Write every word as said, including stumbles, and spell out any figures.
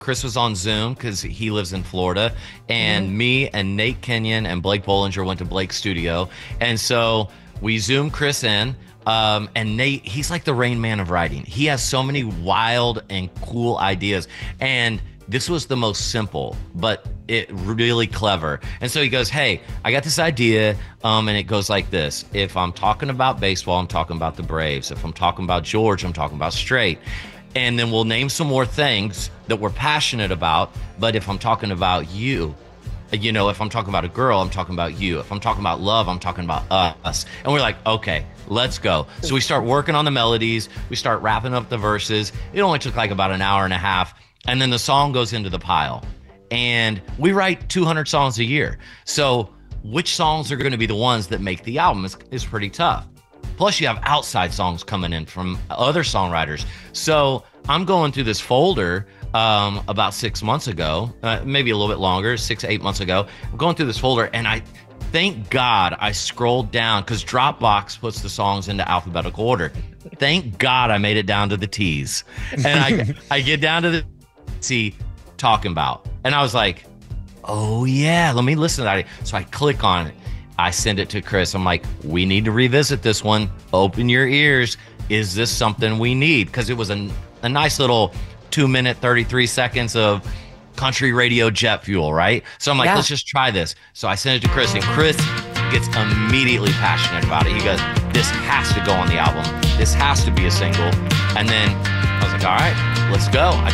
Chris was on Zoom because he lives in Florida, and Mhm. me and Nate Kenyon and Blake Bollinger went to Blake's studio, and so we zoomed Chris in. Um, and Nate, he's like the Rain Man of writing. He has so many wild and cool ideas, and this was the most simple, but it really clever. And so he goes, "Hey, I got this idea," um, and it goes like this: if I'm talking about baseball, I'm talking about the Braves. If I'm talking about George, I'm talking about Straight. And then we'll name some more things that we're passionate about. But if I'm talking about you, you know, if I'm talking about a girl, I'm talking about you. If I'm talking about love, I'm talking about us. And we're like, okay, let's go. So we start working on the melodies. We start wrapping up the verses. It only took like about an hour and a half. And then the song goes into the pile. And we write two hundred songs a year. So which songs are going to be the ones that make the album is, is pretty tough. Plus, you have outside songs coming in from other songwriters. So I'm going through this folder um, about six months ago, uh, maybe a little bit longer, six, eight months ago. I'm going through this folder, and I thank God I scrolled down because Dropbox puts the songs into alphabetical order. Thank God I made it down to the T's. And I, I get down to the T talking about. And I was like, oh, yeah, let me listen to that. So I click on it. I send it to Chris. I'm like, we need to revisit this one. Open your ears. Is this something we need? Because it was a, a nice little two minute, thirty-three seconds of country radio jet fuel, right? So I'm like, Yeah. let's just try this. So I send it to Chris, and Chris gets immediately passionate about it. He goes, this has to go on the album. This has to be a single. And then I was like, all right, let's go. I